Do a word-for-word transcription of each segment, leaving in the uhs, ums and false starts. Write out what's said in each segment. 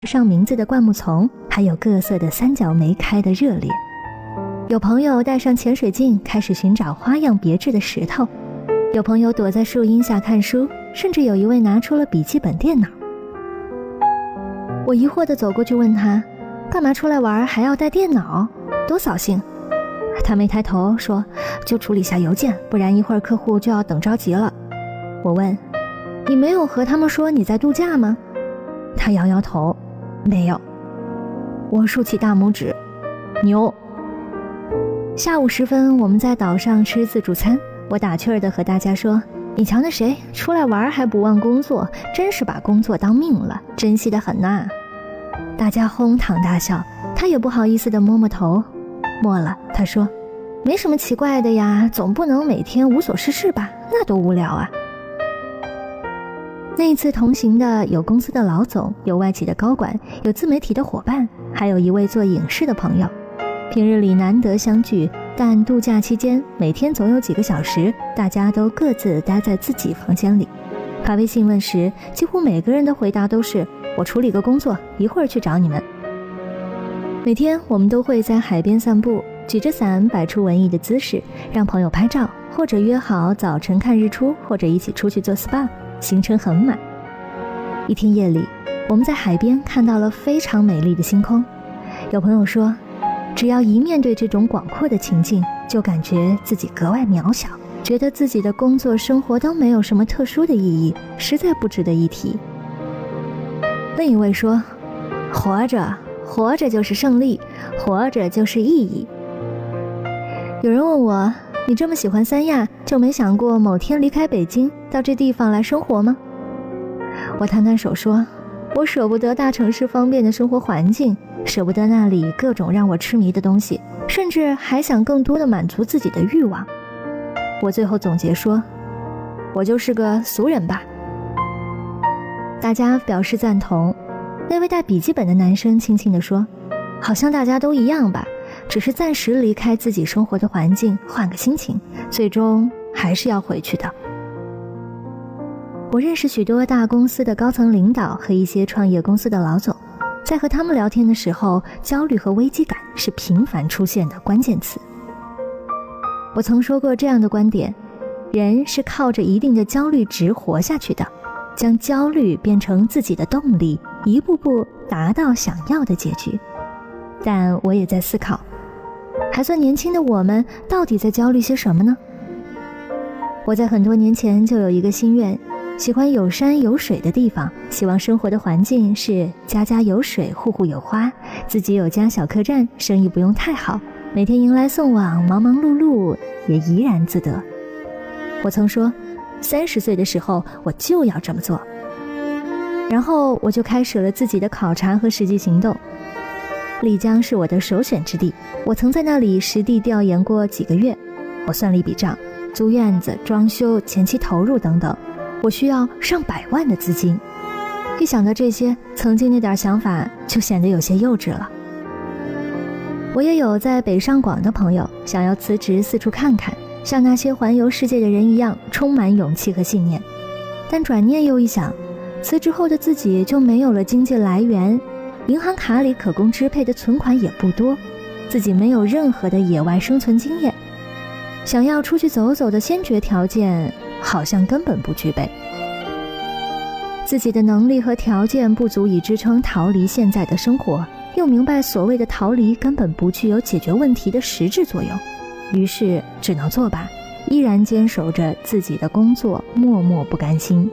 上名字的灌木丛，还有各色的三角梅开得热烈。有朋友带上潜水镜开始寻找花样别致的石头，有朋友躲在树荫下看书，甚至有一位拿出了笔记本电脑。我疑惑地走过去问他，干嘛出来玩还要带电脑，多扫兴。他没抬头说，就处理下邮件，不然一会儿客户就要等着急了。我问，你没有和他们说你在度假吗？他摇摇头，没有。我竖起大拇指，牛。下午时分，我们在岛上吃自助餐，我打趣儿地和大家说，你瞧那谁出来玩还不忘工作，真是把工作当命了，珍惜得很呐。大家哄堂大笑，他也不好意思地摸摸头。摸了，他说，没什么奇怪的呀，总不能每天无所事事吧，那多无聊啊。那一次同行的有公司的老总，有外企的高管，有自媒体的伙伴，还有一位做影视的朋友。平日里难得相聚，但度假期间每天总有几个小时，大家都各自待在自己房间里。发微信问时，几乎每个人的回答都是，我处理个工作，一会儿去找你们。每天我们都会在海边散步，举着伞摆出文艺的姿势，让朋友拍照，或者约好早晨看日出，或者一起出去做 S P A， 行程很满。一天夜里，我们在海边看到了非常美丽的星空。有朋友说，只要一面对这种广阔的情境，就感觉自己格外渺小，觉得自己的工作生活都没有什么特殊的意义，实在不值得一提。另一位说，活着活着就是胜利，活着就是意义。有人问我，你这么喜欢三亚，就没想过某天离开北京到这地方来生活吗？我摊摊手说，我舍不得大城市方便的生活环境，舍不得那里各种让我痴迷的东西，甚至还想更多的满足自己的欲望。我最后总结说，我就是个俗人吧。大家表示赞同。那位带笔记本的男生轻轻地说，好像大家都一样吧，只是暂时离开自己生活的环境，换个心情，最终还是要回去的。我认识许多大公司的高层领导和一些创业公司的老总，在和他们聊天的时候，焦虑和危机感是频繁出现的关键词。我曾说过这样的观点，人是靠着一定的焦虑值活下去的，将焦虑变成自己的动力，一步步达到想要的结局。但我也在思考，还算年轻的我们到底在焦虑些什么呢？我在很多年前就有一个心愿，喜欢有山有水的地方，希望生活的环境是家家有水，户户有花，自己有家小客栈，生意不用太好，每天迎来送往，忙忙碌碌也怡然自得。我曾说，三十岁的时候我就要这么做。然后我就开始了自己的考察和实际行动。丽江是我的首选之地，我曾在那里实地调研过几个月。我算了一笔账，租院子、装修、前期投入等等，我需要上百万的资金。一想到这些，曾经那点想法就显得有些幼稚了。我也有在北上广的朋友，想要辞职四处看看，像那些环游世界的人一样，充满勇气和信念。但转念又一想，辞职后的自己就没有了经济来源，银行卡里可供支配的存款也不多，自己没有任何的野外生存经验，想要出去走走的先决条件好像根本不具备。自己的能力和条件不足以支撑逃离现在的生活，又明白所谓的逃离根本不具有解决问题的实质作用，于是只能作罢，依然坚守着自己的工作，默默不甘心。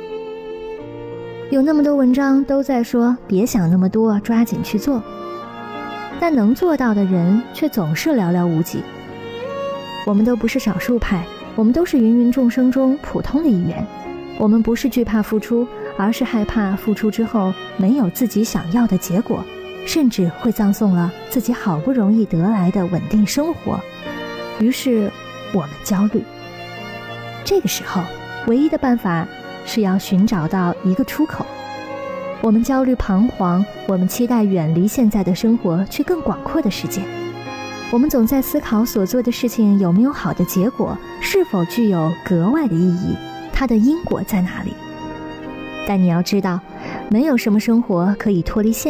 有那么多文章都在说别想那么多，抓紧去做，但能做到的人却总是寥寥无几。我们都不是少数派，我们都是芸芸众生中普通的一员。我们不是惧怕付出，而是害怕付出之后没有自己想要的结果，甚至会葬送了自己好不容易得来的稳定生活。于是我们焦虑。这个时候唯一的办法是要寻找到一个出口。我们焦虑彷徨，我们期待远离现在的生活，去更广阔的世界。我们总在思考所做的事情有没有好的结果，是否具有格外的意义，它的因果在哪里。但你要知道， 没有什么生活可以脱离现